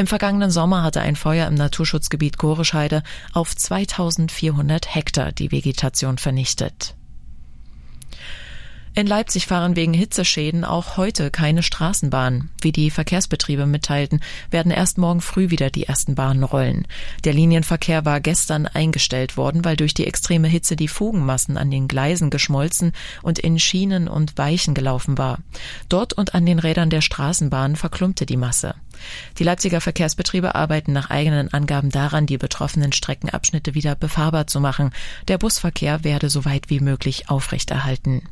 Im vergangenen Sommer hatte ein Feuer im Naturschutzgebiet Gorescheide auf 2400 Hektar die Vegetation vernichtet. In Leipzig fahren wegen Hitzeschäden auch heute keine Straßenbahnen. Wie die Verkehrsbetriebe mitteilten, werden erst morgen früh wieder die ersten Bahnen rollen. Der Linienverkehr war gestern eingestellt worden, weil durch die extreme Hitze die Fugenmassen an den Gleisen geschmolzen und in Schienen und Weichen gelaufen war. Dort und an den Rädern der Straßenbahn verklumpte die Masse. Die Leipziger Verkehrsbetriebe arbeiten nach eigenen Angaben daran, die betroffenen Streckenabschnitte wieder befahrbar zu machen. Der Busverkehr werde so weit wie möglich aufrechterhalten.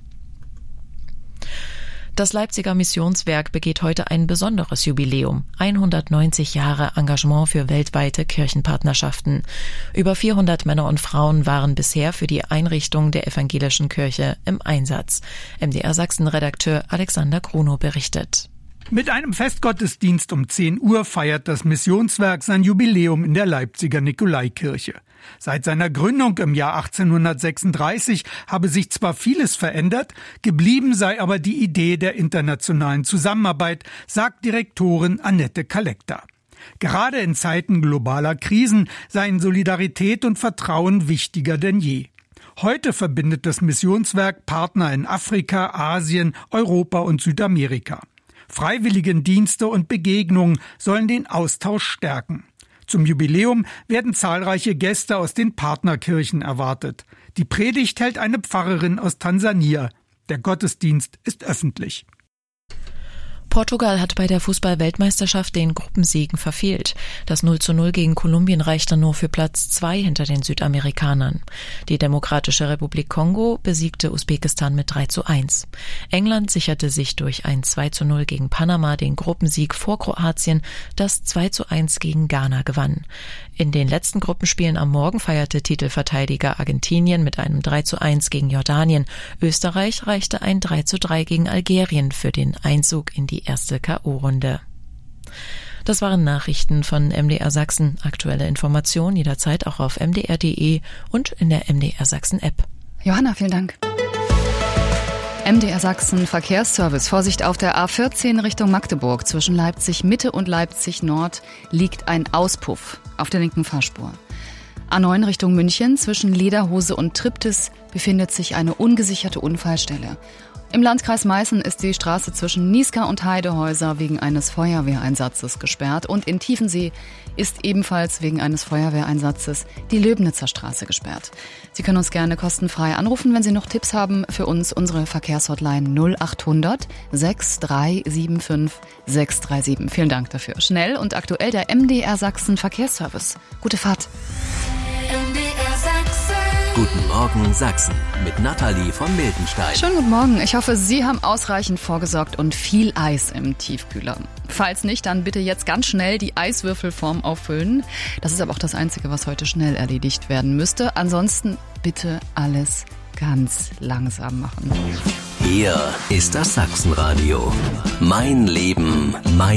Das Leipziger Missionswerk begeht heute ein besonderes Jubiläum. 190 Jahre Engagement für weltweite Kirchenpartnerschaften. Über 400 Männer und Frauen waren bisher für die Einrichtung der evangelischen Kirche im Einsatz. MDR Sachsen-Redakteur Alexander Grunow berichtet. Mit einem Festgottesdienst um 10 Uhr feiert das Missionswerk sein Jubiläum in der Leipziger Nikolaikirche. Seit seiner Gründung im Jahr 1836 habe sich zwar vieles verändert, geblieben sei aber die Idee der internationalen Zusammenarbeit, sagt Direktorin Annette Kalekta. Gerade in Zeiten globaler Krisen seien Solidarität und Vertrauen wichtiger denn je. Heute verbindet das Missionswerk Partner in Afrika, Asien, Europa und Südamerika. Freiwilligendienste und Begegnungen sollen den Austausch stärken. Zum Jubiläum werden zahlreiche Gäste aus den Partnerkirchen erwartet. Die Predigt hält eine Pfarrerin aus Tansania. Der Gottesdienst ist öffentlich. Portugal hat bei der Fußball-Weltmeisterschaft den Gruppensieg verfehlt. Das 0:0 gegen Kolumbien reichte nur für Platz 2 hinter den Südamerikanern. Die Demokratische Republik Kongo besiegte Usbekistan mit 3:1. England sicherte sich durch ein 2:0 gegen Panama den Gruppensieg vor Kroatien, das 2:1 gegen Ghana gewann. In den letzten Gruppenspielen am Morgen feierte Titelverteidiger Argentinien mit einem 3:1 gegen Jordanien. Österreich reichte ein 3:3 gegen Algerien für den Einzug in die erste K.O.-Runde. Das waren Nachrichten von MDR Sachsen. Aktuelle Informationen jederzeit auch auf mdr.de und in der MDR Sachsen App. Johanna, vielen Dank. MDR Sachsen Verkehrsservice. Vorsicht auf der A14 Richtung Magdeburg. Zwischen Leipzig Mitte und Leipzig Nord liegt ein Auspuff auf der linken Fahrspur. A9 Richtung München. Zwischen Lederhose und Triptis befindet sich eine ungesicherte Unfallstelle. Im Landkreis Meißen ist die Straße zwischen Niesca und Heidehäuser wegen eines Feuerwehreinsatzes gesperrt. Und in Tiefensee ist ebenfalls wegen eines Feuerwehreinsatzes die Löbnitzer Straße gesperrt. Sie können uns gerne kostenfrei anrufen, wenn Sie noch Tipps haben für uns. Unsere Verkehrshotline 0800 6375 637. Vielen Dank dafür. Schnell und aktuell der MDR Sachsen Verkehrsservice. Gute Fahrt. MDR Sachsen. Guten Morgen Sachsen mit Nathalie von Miltenstein. Schönen guten Morgen. Ich hoffe, Sie haben ausreichend vorgesorgt und viel Eis im Tiefkühler. Falls nicht, dann bitte jetzt ganz schnell die Eiswürfelform auffüllen. Das ist aber auch das Einzige, was heute schnell erledigt werden müsste. Ansonsten bitte alles ganz langsam machen. Hier ist das Sachsenradio. Mein Leben, mein